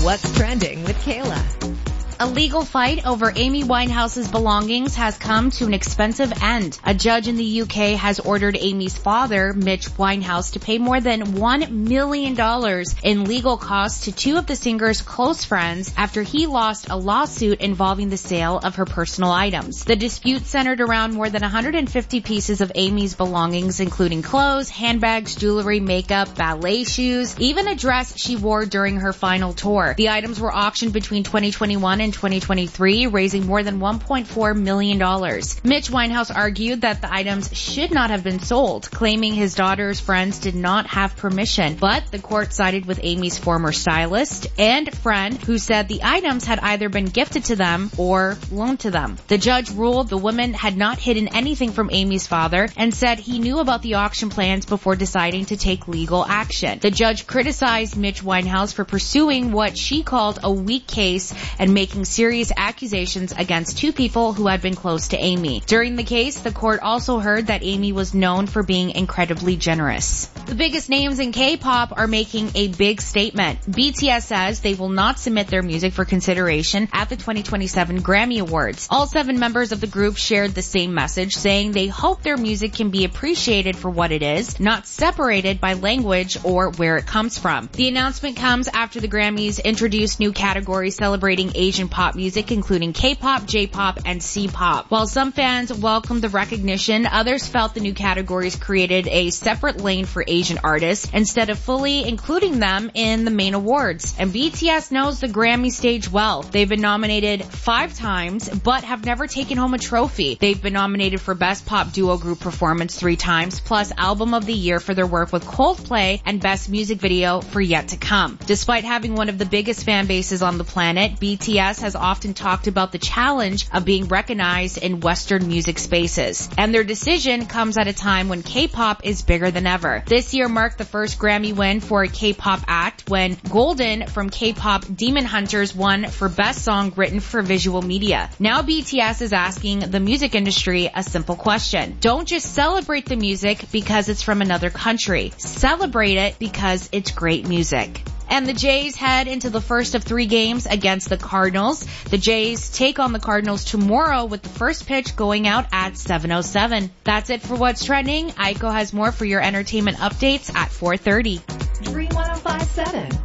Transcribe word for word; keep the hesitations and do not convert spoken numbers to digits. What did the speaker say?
What's Trending with Kayla. A legal fight over Amy Winehouse's belongings has come to an expensive end. A judge in the U K has ordered Amy's father, Mitch Winehouse, to pay more than one million dollars in legal costs to two of the singer's close friends after he lost a lawsuit involving the sale of her personal items. The dispute centered around more than one hundred fifty pieces of Amy's belongings, including clothes, handbags, jewelry, makeup, ballet shoes, even a dress she wore during her final tour. The items were auctioned between twenty twenty-one and twenty twenty-three, raising more than one point four million dollars. Mitch Winehouse argued that the items should not have been sold, claiming his daughter's friends did not have permission. But the court sided with Amy's former stylist and friend, who said the items had either been gifted to them or loaned to them. The judge ruled the woman had not hidden anything from Amy's father and said he knew about the auction plans before deciding to take legal action. The judge criticized Mitch Winehouse for pursuing what she called a weak case and making serious accusations against two people who had been close to Amy. During the case, the court also heard that Amy was known for being incredibly generous. The biggest names in K-pop are making a big statement. B T S says they will not submit their music for consideration at the twenty twenty-seven Grammy Awards. All seven members of the group shared the same message, saying they hope their music can be appreciated for what it is, not separated by language or where it comes from. The announcement comes after the Grammys introduced new categories celebrating Asian pop music, including K-pop, J-pop, and C-pop. While some fans welcomed the recognition, others felt the new categories created a separate lane for Asian artists instead of fully including them in the main awards. And B T S knows the Grammy stage well. They've been nominated five times, but have never taken home a trophy. They've been nominated for Best Pop Duo Group Performance three times, plus Album of the Year for their work with Coldplay, and Best Music Video for Yet to Come. Despite having one of the biggest fan bases on the planet, B T S has often talked about the challenge of being recognized in Western music spaces. And their decision comes at a time when K-pop is bigger than ever. This year marked the first Grammy win for a K-pop act when Golden from K-pop Demon Hunters won for Best Song Written for Visual Media. Now B T S is asking the music industry a simple question. Don't just celebrate the music because it's from another country. Celebrate it because it's great music. And the Jays head into the first of three games against the Cardinals. The Jays take on the Cardinals tomorrow with the first pitch going out at seven oh seven. That's it for What's Trending. Aiko has more for your entertainment updates at four thirty. Dream one oh five point seven.